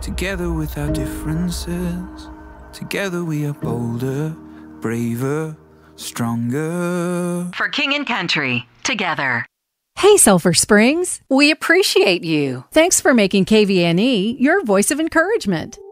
Together with our differences, together we are bolder, braver, stronger. For King and Country, together. Hey, Sulphur Springs. We appreciate you. Thanks for making KVNE your voice of encouragement.